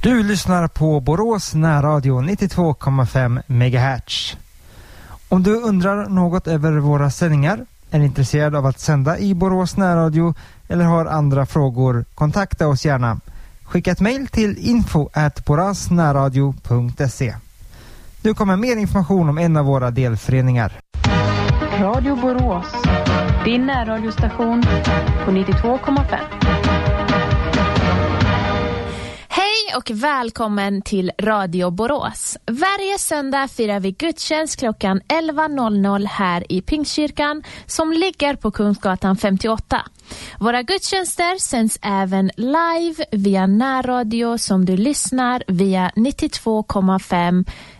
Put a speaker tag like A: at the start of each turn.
A: Du lyssnar på Borås närradio 92,5 MHz. Om du undrar något över våra sändningar, är intresserad av att sända i Borås närradio eller har andra frågor, kontakta oss gärna. Skicka ett mejl till info@borasnärradio.se. Nu kommer mer information om en av våra delföreningar.
B: Radio Borås, din närradiostation på 92,5.
C: Hej och välkommen till Radio Borås. Varje söndag firar vi gudstjänst klockan 11.00 här i Pingstkyrkan som ligger på Kungsgatan 58. Våra gudstjänster sänds även live via närradio som du lyssnar via 92,5